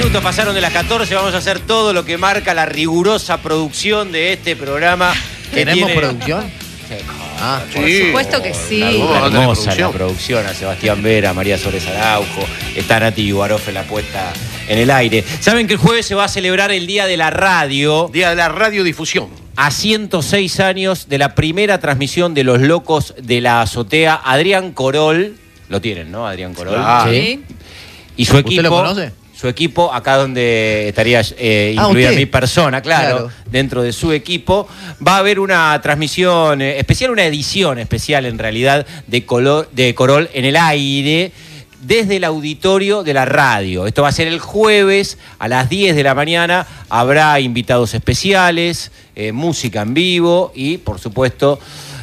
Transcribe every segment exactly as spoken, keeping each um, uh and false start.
minutos pasaron de las catorce. Vamos a hacer todo lo que marca la rigurosa producción de este programa. ¿Tenemos tiene... producción? Sí. Ah, Por sí. supuesto que sí. Una hermosa la producción. A Sebastián Vera, María Sores Araujo, está Nati Yubarov en la puesta en el aire. Saben que el jueves se va a celebrar el Día de la Radio. Día de la Radiodifusión. A ciento seis años de la primera transmisión de Los Locos de la Azotea. Adrián Corol, lo tienen, ¿no? Adrián Corol. Ah, sí. Y su equipo. ¿Usted lo conoce? Su equipo, acá donde estaría eh, incluida ah, mi persona, claro, claro, dentro de su equipo, va a haber una transmisión eh, especial, una edición especial en realidad de, color, de Corol en el aire, desde el auditorio de la radio. Esto va a ser el jueves a las diez de la mañana, habrá invitados especiales, eh, música en vivo y, por supuesto,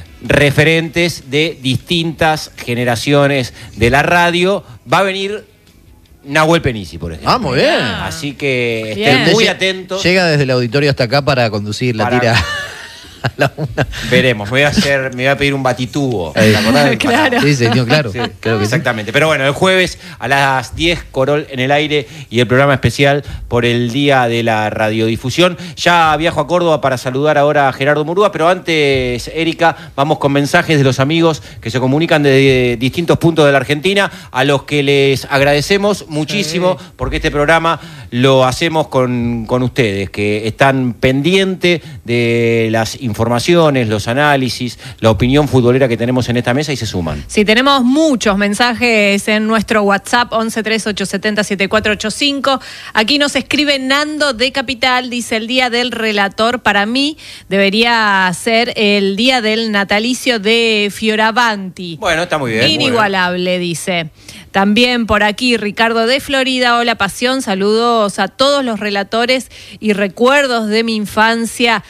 referentes de distintas generaciones de la radio. Va a venir Nahuel Penisi, por ejemplo. Ah, muy bien. Así que bien. estén muy atentos. Llega desde el auditorio hasta acá para conducir la para... tira a la una. Veremos, me voy a hacer, me voy a pedir un batitubo. ¿Te acordás? Claro. Sí, señor, claro. Sí, claro que exactamente. Sí. Pero bueno, el jueves a las diez, Corol en el aire y el programa especial por el Día de la Radiodifusión. Ya viajo a Córdoba para saludar ahora a Gerardo Murúa, pero antes, Erika, vamos con mensajes de los amigos que se comunican de distintos puntos de la Argentina, a los que les agradecemos muchísimo, sí, porque este programa lo hacemos con, con ustedes, que están pendientes de las informaciones, los análisis, la opinión futbolera que tenemos en esta mesa y se suman. Sí, tenemos muchos mensajes en nuestro WhatsApp once tres ocho siete cero siete cuatro ocho cinco. Aquí nos escribe Nando de Capital, dice: el día del relator para mí debería ser el día del natalicio de Fioravanti. Bueno, está muy bien. Inigualable, muy bien. Dice. También por aquí Ricardo de Florida, hola Pasión, saludos a todos los relatores y recuerdos de mi infancia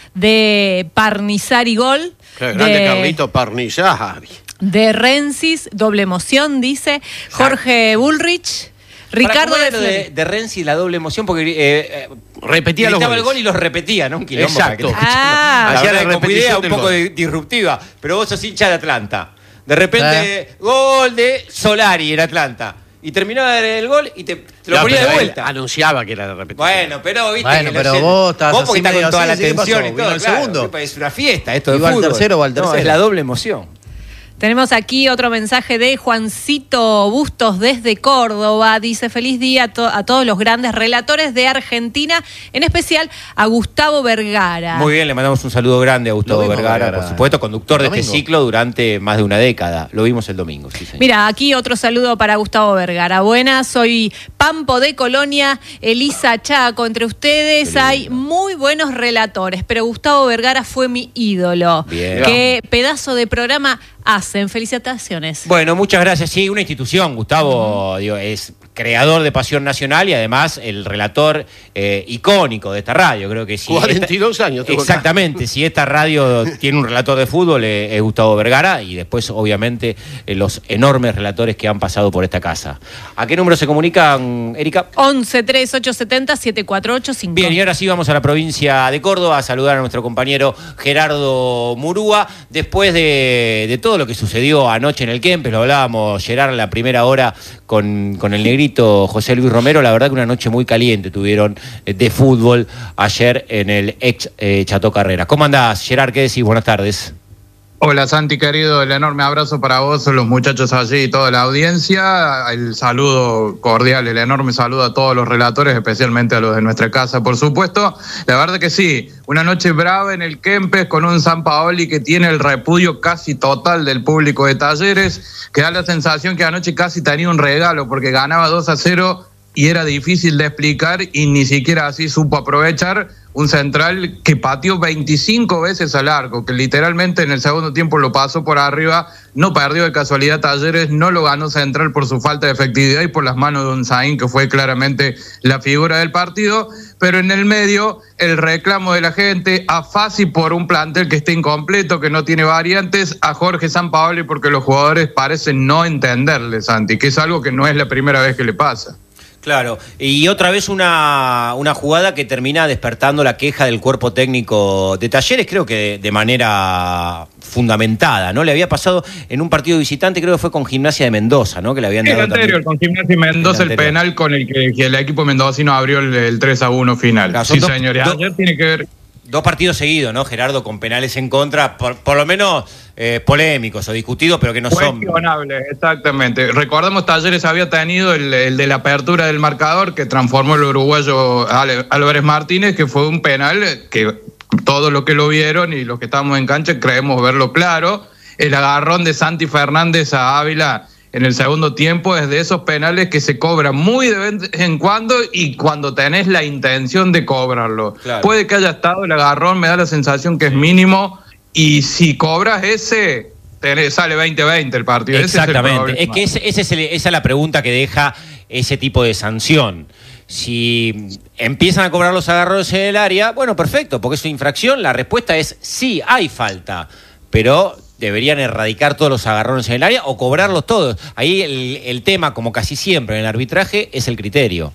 de Parnizari Gol. Qué grande de, Carlito Parnizari. De Rensis, doble emoción, dice Jorge Bullrich. Ricardo de, de, de Renzi, la doble emoción, porque eh, eh, repetía los el gol y los repetía, ¿no? Un quilombo. Exacto. Ah, la verdad, la como idea un poco gol. disruptiva, pero vos sos hincha de Atlanta. De repente, ¿Eh? gol de Solari en Atlanta. Y terminaba el gol y te, te lo no, ponía de vuelta. Anunciaba que era de repetición. Bueno, pero viste bueno, que pero lo, vos estás vos porque así estás con toda la así, tensión y ¿Vino todo, el claro, segundo? Es una fiesta esto de ¿Iba fútbol. al tercero o al tercero? No, es la doble emoción. Tenemos aquí otro mensaje de Juancito Bustos desde Córdoba. Dice: feliz día a, to a todos los grandes relatores de Argentina, en especial a Gustavo Vergara. Muy bien, le mandamos un saludo grande a Gustavo Vergara, Vergara, por supuesto, conductor de este ciclo durante más de una década. Lo vimos el domingo, sí, señor. Mira, aquí otro saludo para Gustavo Vergara. Buenas, soy Pampo de Colonia, Elisa Chaco. Entre ustedes hay muy buenos relatores, pero Gustavo Vergara fue mi ídolo. Bien. Qué pedazo de programa hacen. Felicitaciones. Bueno, muchas gracias. Sí, una institución. Gustavo, uh-huh. digo, es creador de Pasión Nacional y además el relator eh, icónico de esta radio. Creo que sí. cuarenta y dos años. Exactamente. Si esta radio tiene un relator de fútbol eh, es Gustavo Vergara y después, obviamente, eh, los enormes relatores que han pasado por esta casa. ¿A qué número se comunican, Erika? once tres ocho siete cero siete cuatro ocho cinco. Bien, y ahora sí vamos a la provincia de Córdoba a saludar a nuestro compañero Gerardo Murúa. Después de, de todo lo que sucedió anoche en el Kempes, lo hablábamos, Gerard, la primera hora con, con el negrito José Luis Romero. La verdad que una noche muy caliente tuvieron de fútbol ayer en el ex eh, Chato Carreras. ¿Cómo andás, Gerard? ¿Qué decís? Buenas tardes. Hola Santi, querido, el enorme abrazo para vos, los muchachos allí y toda la audiencia. El saludo cordial, el enorme saludo a todos los relatores, especialmente a los de nuestra casa, por supuesto. La verdad que sí, una noche brava en el Kempes con un Sampaoli que tiene el repudio casi total del público de Talleres, que da la sensación que anoche casi tenía un regalo porque ganaba dos a cero y era difícil de explicar y ni siquiera así supo aprovechar. Un central que pateó veinticinco veces al arco, que literalmente en el segundo tiempo lo pasó por arriba, no perdió de casualidad Talleres, no lo ganó Central por su falta de efectividad y por las manos de Unzaín, que fue claramente la figura del partido, pero en el medio el reclamo de la gente, a Fassi por un plantel que está incompleto, que no tiene variantes, a Jorge Sampaoli porque los jugadores parecen no entenderle, Santi, que es algo que no es la primera vez que le pasa. Claro, y otra vez una, una jugada que termina despertando la queja del cuerpo técnico de Talleres, creo que de, de manera fundamentada, ¿no? Le había pasado en un partido visitante, creo que fue con Gimnasia de Mendoza, ¿no? Que le habían dado el anterior, también. con Gimnasia de Mendoza, el, el penal con el que, que el equipo mendocino abrió el, el tres a uno final. Claro, sí, dos, señores, dos, ayer tiene que ver... Dos partidos seguidos, ¿no, Gerardo? Con penales en contra, por, por lo menos eh, polémicos o discutidos, pero que no son... Cuestionables, exactamente. Recordemos, Talleres había tenido el, el de la apertura del marcador que transformó el uruguayo Álvarez Martínez, que fue un penal que todos los que lo vieron y los que estamos en cancha creemos verlo claro. El agarrón de Santi Fernández a Ávila en el segundo tiempo es de esos penales que se cobran muy de vez en cuando y cuando tenés la intención de cobrarlo. Claro. Puede que haya estado el agarrón, me da la sensación que es mínimo, y si cobras ese, tenés, sale veinte veinte el partido. Exactamente, Ese es, es que ese, ese es el, esa es la pregunta que deja ese tipo de sanción. Si empiezan a cobrar los agarrones en el área, bueno, perfecto, porque es una infracción, la respuesta es sí, hay falta, pero... deberían erradicar todos los agarrones en el área o cobrarlos todos. Ahí el, el tema, como casi siempre en el arbitraje, es el criterio.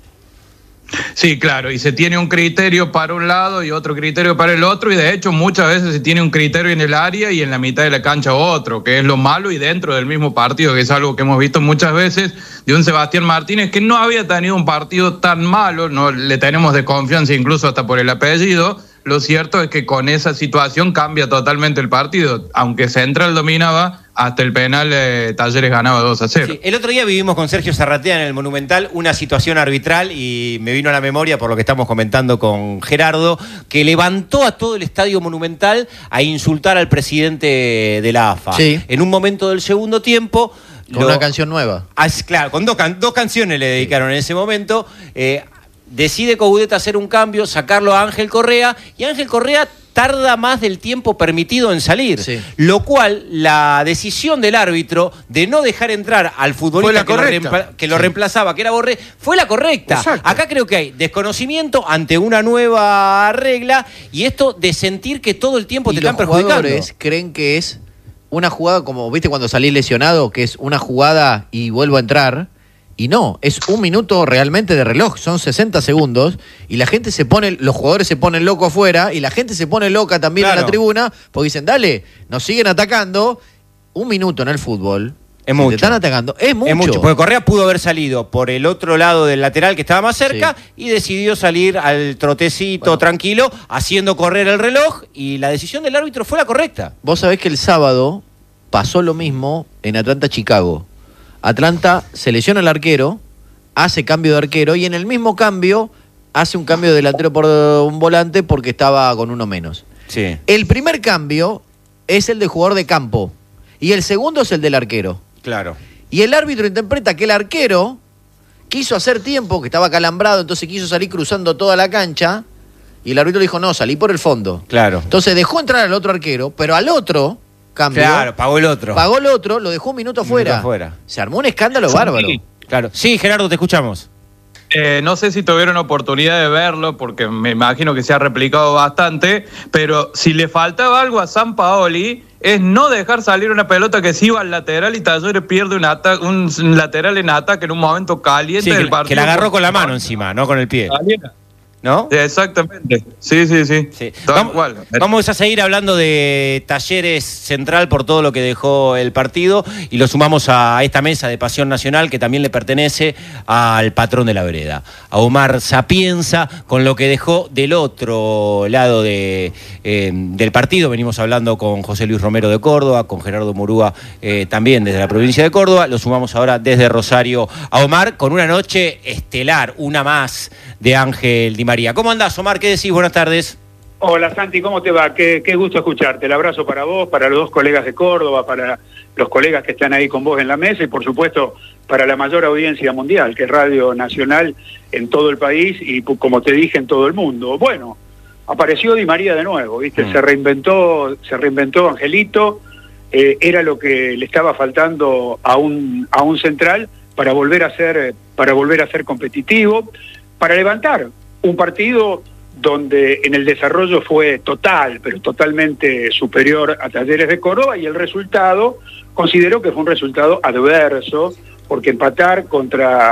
Sí, claro, y se tiene un criterio para un lado y otro criterio para el otro, y de hecho muchas veces se tiene un criterio en el área y en la mitad de la cancha otro, que es lo malo, y dentro del mismo partido, que es algo que hemos visto muchas veces de un Sebastián Martínez que no había tenido un partido tan malo, no le tenemos desconfianza incluso hasta por el apellido. Lo cierto es que con esa situación cambia totalmente el partido. Aunque Central dominaba, hasta el penal eh, Talleres ganaba dos a cero. Sí, el otro día vivimos con Sergio Zarratea en el Monumental una situación arbitral y me vino a la memoria por lo que estamos comentando con Gerardo, que levantó a todo el estadio Monumental a insultar al presidente de la A F A. Sí. En un momento del segundo tiempo... Con lo, una canción nueva. Ah, claro, con dos, can, dos canciones le dedicaron en ese momento... Eh, decide Coudet hacer un cambio, sacarlo a Ángel Correa, y Ángel Correa tarda más del tiempo permitido en salir. Sí. Lo cual, la decisión del árbitro de no dejar entrar al futbolista que lo, reempla- que lo sí. reemplazaba, que era Borré, fue la correcta. Exacto. Acá creo que hay desconocimiento ante una nueva regla, y esto de sentir que todo el tiempo y te están los perjudicando. Los jugadores creen que es una jugada, como viste cuando salís lesionado, que es una jugada y vuelvo a entrar. Y no, es un minuto realmente de reloj, son sesenta segundos, y la gente se pone, los jugadores se ponen locos afuera, y la gente se pone loca también claro. en la tribuna, porque dicen, dale, nos siguen atacando. Un minuto en el fútbol, es mucho. Te están atacando, es mucho. Es mucho, porque Correa pudo haber salido por el otro lado del lateral que estaba más cerca, sí. y decidió salir al trotecito bueno. tranquilo, haciendo correr el reloj, y la decisión del árbitro fue la correcta. Vos sabés que el sábado pasó lo mismo en Atlanta-Chicago. Atlanta se lesiona al arquero, hace cambio de arquero y en el mismo cambio hace un cambio de delantero por un volante porque estaba con uno menos. Sí. El primer cambio es el de jugador de campo y el segundo es el del arquero. Claro. Y el árbitro interpreta que el arquero quiso hacer tiempo, que estaba calambrado, entonces quiso salir cruzando toda la cancha y el árbitro dijo, no, salí por el fondo. Claro. Entonces dejó entrar al otro arquero, pero al otro... Cambio, claro, pagó el otro. Pagó el otro, lo dejó un minuto afuera. afuera. Se armó un escándalo sí, bárbaro. Claro. Sí, Gerardo, te escuchamos. Eh, no sé si tuvieron oportunidad de verlo, porque me imagino que se ha replicado bastante, pero si le faltaba algo a Sampaoli es no dejar salir una pelota que se iba al lateral y Talleres pierde un, ata- un lateral en ataque en un momento caliente sí, del que, partido. Que la agarró con la mano encima, no con el pie. Caliente. ¿No? Exactamente, sí, sí, sí. sí. Vamos, vamos a seguir hablando de Talleres Central por todo lo que dejó el partido y lo sumamos a esta mesa de Pasión Nacional que también le pertenece al patrón de la vereda, a Omar Sapienza, con lo que dejó del otro lado de, eh, del partido. Venimos hablando con José Luis Romero de Córdoba, con Gerardo Murúa eh, también desde la provincia de Córdoba. Lo sumamos ahora desde Rosario a Omar con una noche estelar, una más de Ángel Di María. ¿Cómo andás, Omar? ¿Qué decís? Buenas tardes. Hola, Santi, ¿cómo te va? Qué, qué gusto escucharte. El abrazo para vos, para los dos colegas de Córdoba, para los colegas que están ahí con vos en la mesa y, por supuesto, para la mayor audiencia mundial, que es Radio Nacional en todo el país y, como te dije, en todo el mundo. Bueno, apareció Di María de nuevo, ¿viste? Mm. Se reinventó, se reinventó Angelito, eh, era lo que le estaba faltando a un, a un central para volver a ser, para volver a ser competitivo, para levantar un partido donde en el desarrollo fue total, pero totalmente superior a Talleres de Córdoba, y el resultado, considero que fue un resultado adverso, porque empatar contra,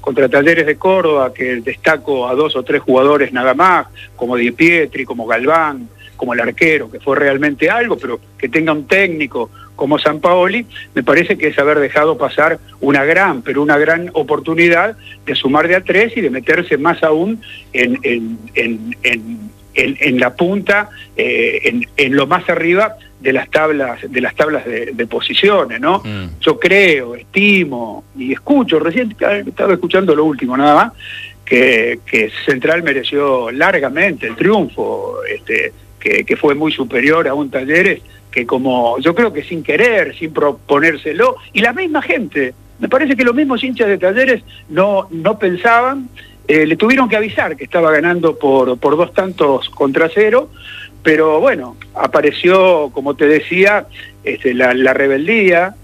contra Talleres de Córdoba, que destaco a dos o tres jugadores nada más, como Di Pietri, como Galván, como el arquero, que fue realmente algo, pero que tenga un técnico como Sampaoli, me parece que es haber dejado pasar una gran, pero una gran oportunidad de sumar de a tres y de meterse más aún en, en, en, en, en, en la punta, eh, en, en lo más arriba de las tablas, de las tablas de, de posiciones, ¿no? Mm. Yo creo, estimo y escucho, recién estaba escuchando lo último nada más, que, que Central mereció largamente el triunfo, este, que, que fue muy superior a un Talleres que, como yo creo que sin querer, sin proponérselo, y la misma gente, me parece que los mismos hinchas de Talleres no, no pensaban, eh, le tuvieron que avisar que estaba ganando por, por dos tantos contra cero, pero bueno, apareció, como te decía, este, la, la rebeldía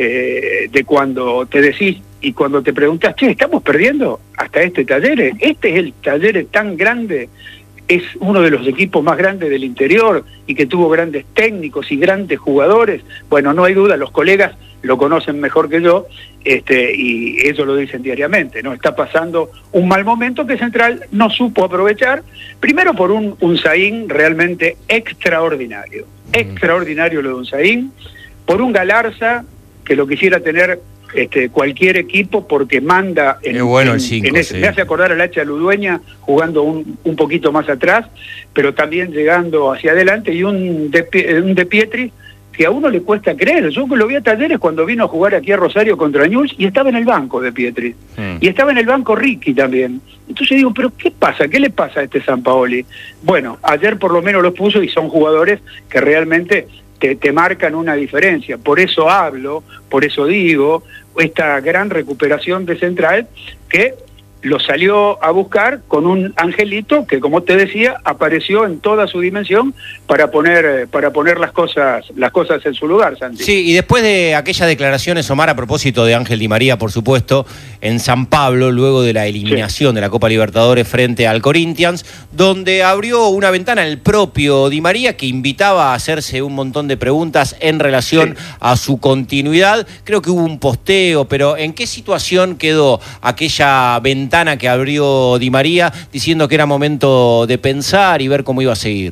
eh, de cuando te decís y cuando te preguntas, che, ¿estamos perdiendo hasta este Talleres? Este es el Talleres tan grande, es uno de los equipos más grandes del interior y que tuvo grandes técnicos y grandes jugadores. Bueno, no hay duda, los colegas lo conocen mejor que yo, este, y ellos lo dicen diariamente, ¿no? Está pasando un mal momento que Central no supo aprovechar, primero por un Unzaín realmente extraordinario, extraordinario lo de Unzaín, por un Galarza que lo quisiera tener este, cualquier equipo porque manda en, bueno en, el cinco, en ese, sí. Me hace acordar al Hacha Ludueña jugando un, un poquito más atrás, pero también llegando hacia adelante, y un de, un de Pietri que a uno le cuesta creer. Yo lo vi a Talleres cuando vino a jugar aquí a Rosario contra Newell's y estaba en el banco de Pietri. Mm. Y estaba en el banco Ricky también. Entonces digo, ¿pero qué pasa? ¿Qué le pasa a este Sampaoli? Bueno, ayer por lo menos los puso y son jugadores que realmente te, te marcan una diferencia. Por eso hablo, por eso digo, esta gran recuperación de Central que lo salió a buscar con un Angelito que, como te decía, apareció en toda su dimensión para poner para poner las cosas las cosas en su lugar, Santi. Sí, y después de aquellas declaraciones, Omar, a propósito de Ángel Di María, por supuesto, en San Pablo, luego de la eliminación sí. de la Copa Libertadores frente al Corinthians, donde abrió una ventana el propio Di María que invitaba a hacerse un montón de preguntas en relación sí. a su continuidad. Creo que hubo un posteo, pero ¿en qué situación quedó aquella ventana que abrió Di María diciendo que era momento de pensar y ver cómo iba a seguir?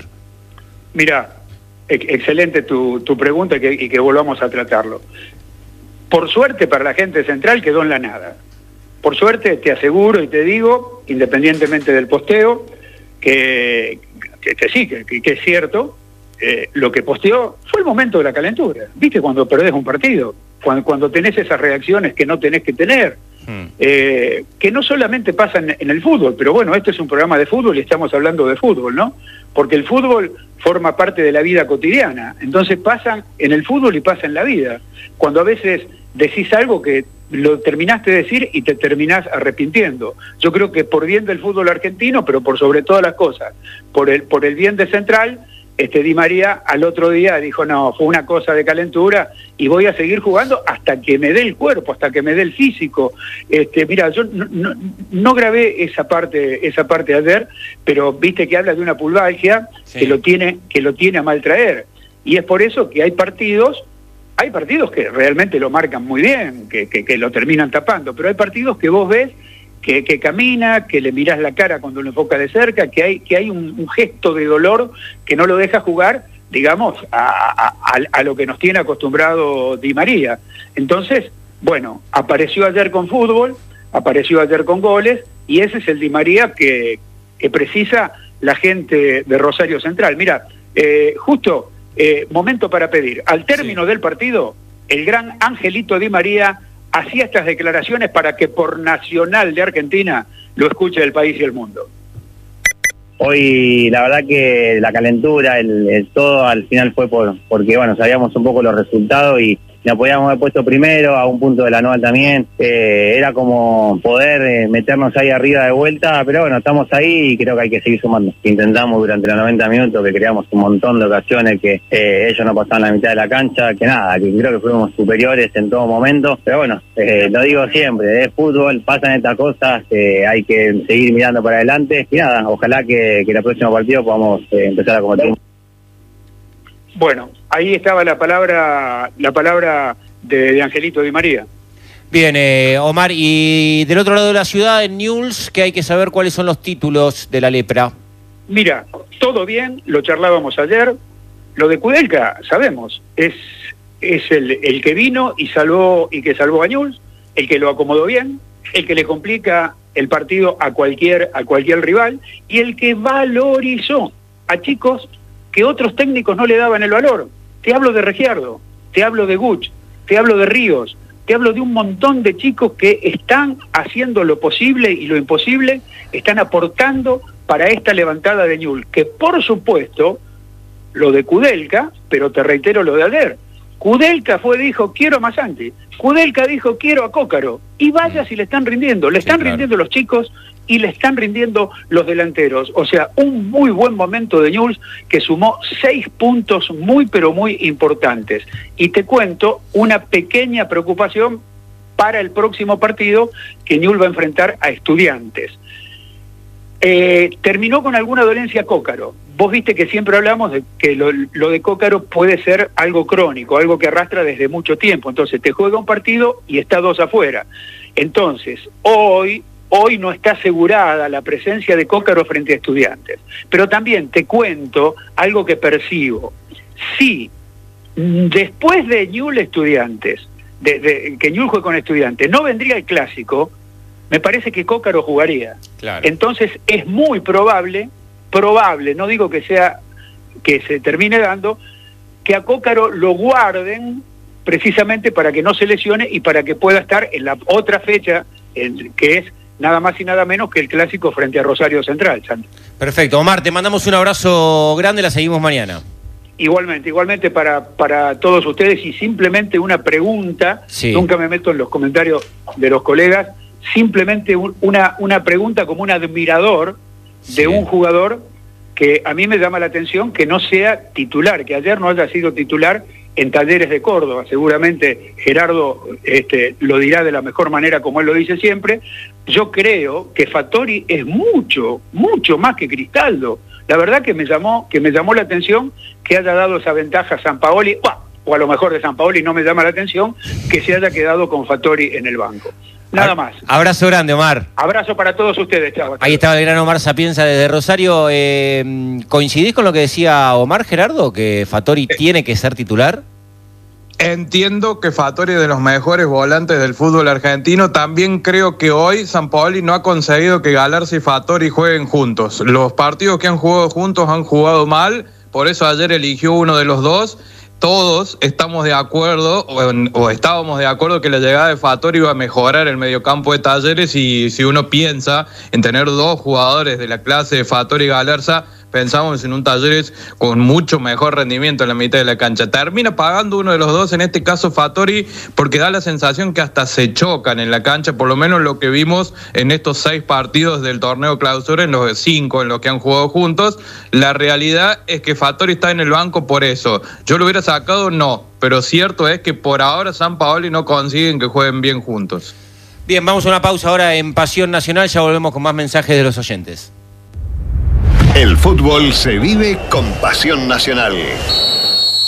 Mira, ex excelente tu, tu pregunta y que, y que volvamos a tratarlo. Por suerte para la gente de Central quedó en la nada. Por suerte te aseguro y te digo, independientemente del posteo, que, que, que sí, que, que es cierto, eh, lo que posteó fue el momento de la calentura. ¿Viste cuando perdés un partido? Cuando, cuando tenés esas reacciones que no tenés que tener. Hmm. Eh, que no solamente pasa en, en el fútbol, pero bueno, este es un programa de fútbol y estamos hablando de fútbol, ¿no? Porque el fútbol forma parte de la vida cotidiana, entonces pasa en el fútbol y pasa en la vida. Cuando a veces decís algo que lo terminaste de decir y te terminás arrepintiendo. Yo creo que por bien del fútbol argentino, pero por sobre todas las cosas, por el, por el bien de Central, Este Di María al otro día dijo, no, fue una cosa de calentura y voy a seguir jugando hasta que me dé el cuerpo, hasta que me dé el físico. Este, mira, yo no, no, no grabé esa parte, esa parte ayer, pero viste que habla de una pulvalgia sí. que lo tiene, que lo tiene a mal traer. Y es por eso que hay partidos, hay partidos que realmente lo marcan muy bien, que, que, que lo terminan tapando, pero hay partidos que vos ves Que, que camina, que le mirás la cara cuando lo enfoca de cerca, que hay, que hay un, un gesto de dolor que no lo deja jugar, digamos, a, a, a lo que nos tiene acostumbrado Di María. Entonces, bueno, apareció ayer con fútbol, apareció ayer con goles, y ese es el Di María que, que precisa la gente de Rosario Central. Mira, eh, justo, eh, momento para pedir. Al término sí. del partido, el gran Angelito Di María hacía estas declaraciones para que por Nacional de Argentina lo escuche el país y el mundo. Hoy la verdad que la calentura, el, el todo al final fue por porque bueno, sabíamos un poco los resultados y nos podíamos haber puesto primero a un punto de la Anual también. Eh, era como poder eh, meternos ahí arriba de vuelta, pero bueno, estamos ahí y creo que hay que seguir sumando. Intentamos durante los noventa minutos, que creamos un montón de ocasiones, que eh, ellos no pasaban la mitad de la cancha, que nada, que creo que fuimos superiores en todo momento. Pero bueno, eh, lo digo siempre, es fútbol, pasan estas cosas, eh, hay que seguir mirando para adelante. Y nada, ojalá que, que el próximo partido podamos eh, empezar a competir. Bueno, ahí estaba la palabra la palabra de, de Angelito Di María. Bien, eh, Omar, y del otro lado de la ciudad, en Newell's, que hay que saber cuáles son los títulos de la lepra. Mira, todo bien, lo charlábamos ayer. Lo de Kudelka, sabemos, es, es el, el que vino y salvó y que salvó a Newell's, el que lo acomodó bien, el que le complica el partido a cualquier, a cualquier rival, y el que valorizó a chicos que otros técnicos no le daban el valor. Te hablo de Regiardo, te hablo de Guch, te hablo de Ríos, te hablo de un montón de chicos que están haciendo lo posible y lo imposible, están aportando para esta levantada de Newell's, que por supuesto, lo de Kudelka, pero te reitero lo de ayer, Kudelka fue, dijo, quiero a Masanti, Kudelka dijo, quiero a Cócaro, y vaya si le están rindiendo, le están sí, claro. rindiendo los chicos y le están rindiendo los delanteros, o sea, un muy buen momento de Newell's que sumó seis puntos muy pero muy importantes. Y te cuento una pequeña preocupación para el próximo partido que Newell's va a enfrentar a Estudiantes. Eh, terminó con alguna dolencia Cócaro. Vos viste que siempre hablamos de que lo, lo de Cócaro puede ser algo crónico, algo que arrastra desde mucho tiempo. Entonces te juega un partido y está dos afuera. Entonces, hoy... Hoy no está asegurada la presencia de Cócaro frente a Estudiantes. Pero también te cuento algo que percibo. Si después de Newell's Estudiantes, de, de, que Newell's juegue con Estudiantes, no vendría el clásico, me parece que Cócaro jugaría. Claro. Entonces es muy probable, probable, no digo que sea que se termine dando, que a Cócaro lo guarden precisamente para que no se lesione y para que pueda estar en la otra fecha, en, que es nada más y nada menos que el clásico frente a Rosario Central, Santi. Perfecto. Omar, te mandamos un abrazo grande, la seguimos mañana. Igualmente, igualmente para, para todos ustedes, y simplemente una pregunta, sí. Nunca me meto en los comentarios de los colegas, simplemente un, una, una pregunta como un admirador sí. de un jugador que a mí me llama la atención que no sea titular, que ayer no haya sido titular en Talleres de Córdoba. Seguramente Gerardo este, lo dirá de la mejor manera como él lo dice siempre. Yo creo que Fattori es mucho, mucho más que Cristaldo. La verdad que me llamó, que me llamó la atención que haya dado esa ventaja a Sampaoli, o a lo mejor de Sampaoli no me llama la atención que se haya quedado con Fattori en el banco. Nada más. Abrazo grande, Omar. Abrazo para todos ustedes. Chau, Ahí estaba el gran Omar Sapienza desde Rosario. Eh, ¿Coincidís con lo que decía Omar, Gerardo, que Fattori eh. tiene que ser titular? Entiendo que Fattori es de los mejores volantes del fútbol argentino. También creo que hoy Sampaoli no ha conseguido que Galarza y Fattori jueguen juntos. Los partidos que han jugado juntos han jugado mal, por eso ayer eligió uno de los dos. Todos estamos de acuerdo, o, o estábamos de acuerdo que la llegada de Fattori iba a mejorar el mediocampo de Talleres, y si uno piensa en tener dos jugadores de la clase de Fattori y Galarza, pensamos en un Talleres con mucho mejor rendimiento en la mitad de la cancha. Termina pagando uno de los dos, en este caso Fattori, porque da la sensación que hasta se chocan en la cancha, por lo menos lo que vimos en estos seis partidos del torneo clausura, en los cinco en los que han jugado juntos. La realidad es que Fattori está en el banco por eso. Yo lo hubiera sacado, no, pero cierto es que por ahora Sampaoli no consiguen que jueguen bien juntos. Bien, vamos a una pausa ahora en Pasión Nacional, ya volvemos con más mensajes de los oyentes. El fútbol se vive con Pasión Nacional.